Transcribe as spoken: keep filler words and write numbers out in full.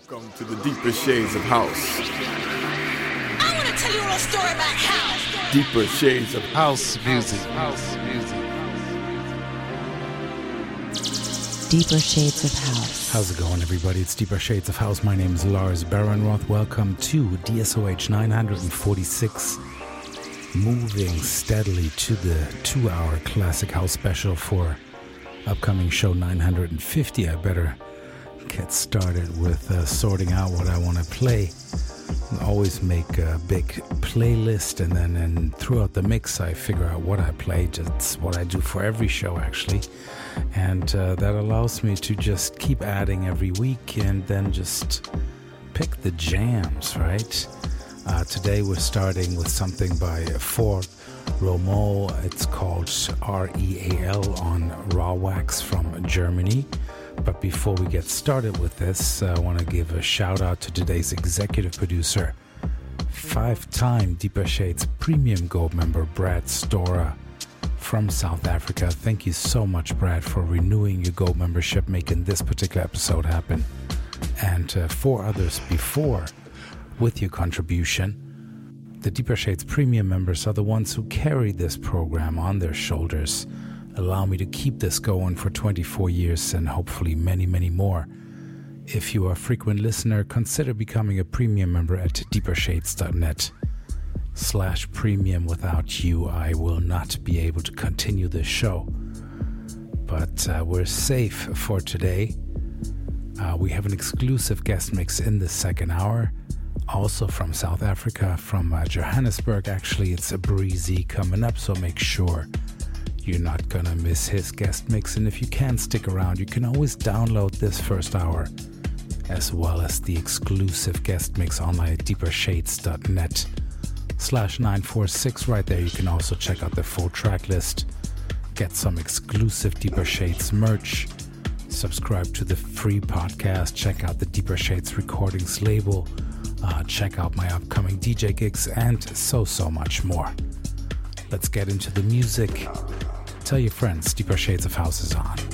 Welcome to the Deeper Shades of House. I want to tell you a little story about house. Deeper Shades of House music. House music. Deeper Shades of House. How's it going, everybody? It's Deeper Shades of House. My name is Lars Barenroth. Welcome to D S O H nine forty-six. Moving steadily to the two-hour classic house special for upcoming show nine fifty. I better get started with uh, sorting out what I want to play. I always make a big playlist, and then and throughout the mix I figure out what I play. That's what I do for every show, actually. And uh, that allows me to just keep adding every week and then just pick the jams, right? Uh, today we're starting with something by Fort Romo. It's called R E A L on Raw Wax from Germany. But before we get started with this, uh, I want to give a shout out to today's executive producer, five-time Deeper Shades Premium Gold member Brad Stora from South Africa. Thank you so much, Brad, for renewing your Gold membership, making this particular episode happen. And uh, four others before, with your contribution. The Deeper Shades Premium members are the ones who carry this program on their shoulders, allow me to keep this going for twenty-four years and hopefully many, many more. If you are a frequent listener, consider becoming a premium member at deepershades.net slash premium. Without you, I will not be able to continue this show. But uh, we're safe for today. Uh, we have an exclusive guest mix in the second hour. Also from South Africa, from uh, Johannesburg. Actually, it's a breezy coming up, so make sure you're not gonna miss his guest mix. And if you can stick around, you can always download this first hour as well as the exclusive guest mix online at deepershades.net slash 946. Right there, you can also check out the full track list, get some exclusive Deeper Shades merch, subscribe to the free podcast, check out the Deeper Shades Recordings label, uh, check out my upcoming D J gigs, and so, so much more. Let's get into the music. Tell your friends, Deeper Shades of House is on.